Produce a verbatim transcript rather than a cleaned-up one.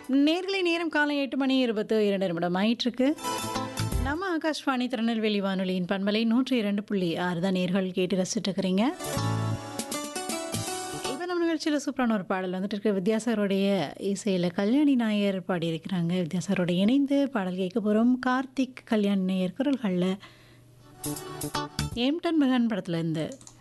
நேர்களை நேரம் காலை எட்டு மணி இருபத்து இரண்டு நிமிடம் ஆயிட்டிருக்கு. நம்ம ஆகாஷ்வாணி திருநெல்வேலி வானொலியின் பண்பலை நூற்றி இரண்டு புள்ளி ஆறு தான் நேர்கள் கேட்டு ரசிச்சுட்டு இருக்கிறீங்க. இப்போ நம்ம நிகழ்ச்சியில் சூப்பரான ஒரு பாடல் வந்துட்டு இருக்கு. வித்யாசாரோடைய இசையில் கல்யாணி நாயர் பாடியிருக்கிறாங்க. வித்யாசாரோட இணைந்து பாடல் கேட்க போகிறோம். கார்த்திக் கல்யாணி நாயர் குரல்களில் ஏம்டன் மகன் படத்தில் இருந்து